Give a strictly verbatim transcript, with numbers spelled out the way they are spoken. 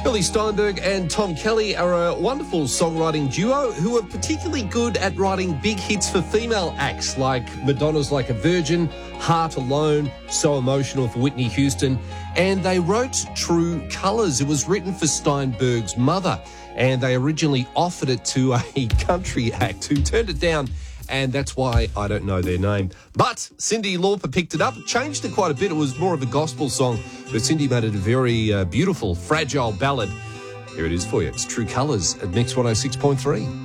Billy Steinberg and Tom Kelly are a wonderful songwriting duo who are particularly good at writing big hits for female acts like Madonna's Like a Virgin, Heart Alone, So Emotional for Whitney Houston, and they wrote True Colours. It was written for Steinberg's mother, and they originally offered it to a country act who turned it down, and that's why I don't know their name. But Cyndi Lauper picked it up, changed it quite a bit. It was more of a gospel song, but Cyndi made it a very uh, beautiful, fragile ballad. Here it is for you. It's True Colours at Mix one oh six point three.